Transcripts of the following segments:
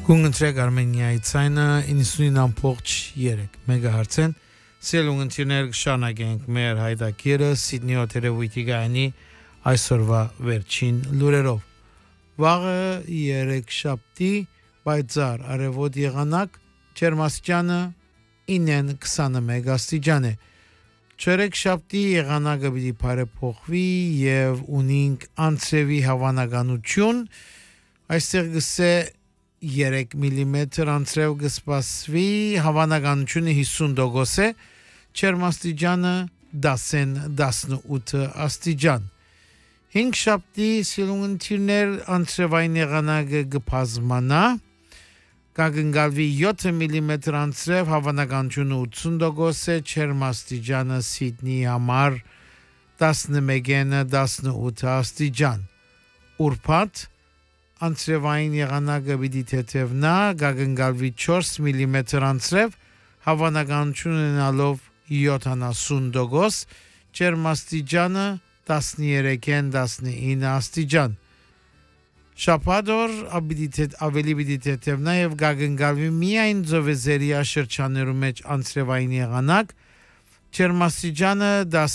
Կունգընտրեք Արմենիայի ցայնը 99.3 մեգահերցեն Սելուն ընտիրներ կշանագենք մեր հայդակիրը Սիդնի օտերևույթի գայանի այսօրվա վերջին լուրերով Վաղը երեքշաբթի բայցար արևոտ եղանակ ջերմաստիճանը 9-21 աստիճան է Չորեքշաբթի եղանակը պիտի բարեփոխվի եւ ունենք անցրևի հավանականություն այստեղ գսե 3 մմ անցրև կսպասվի հավանականությունը 50% է ջերմաստիճանը 10-18 աստիճան 5 շաբթի սիլունգընտիրներ անցրևային եղանակը կբազմանա կգնգալվի 7 մմ անցրև հավանականությունը 80% է ջերմաստիճանը Սիդնի համար 11-18 աստիճան ուրբաթ Անցրևային եղանակը պիտի թեթևնա, կգնգալվի 4 մմ անցրև, հավանականություն ունենալով 70%, ջերմաստիճանը 13-19 աստիճան։ Շաբաթ օր ավելի պիտի թեթևնա եւ կգնգալվի միայն ծովեզերի շրջաններում մեջ անցրևային եղանակ, ջերմաստիճանը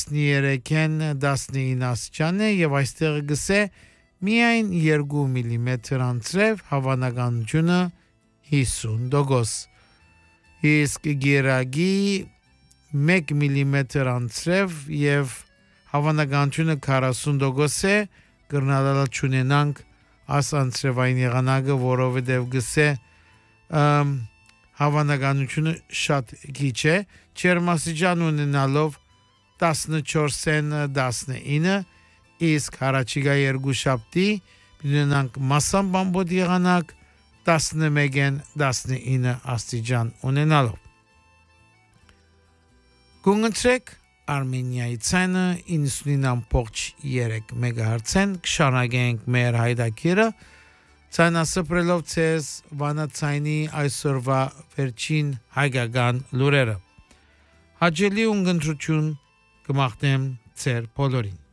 13-19 աստիճան է եւ այստեղ գսե Միայն 2 մմ անցրև հավանականությունը 50%։ Իսկ գերագի 1 մմ անցրև եւ հավանականությունը 40% է գրնալալ չունենանք աս անցրևային եղանակը, որովհետեւ գսե հավանականությունը շատ քիչ է, ջերմաստիճան ունենալով 14-19 Իսկ հարաճիգա երկու շաբթի ունենանք մասամբ ամբողջ եղանակ 11-19 աստիճան ունենալով Կունգընտրեք Արմենիայի ցայնը 99.3 մեգահերցեն կշարունակենք մեր հայդակիրը ցայնասպրելով ցես վանացայնի այսօրվա վերջին հայկական լուրերը Հաջելի ունգընտրություն կմաղթեմ ցեր բոլորին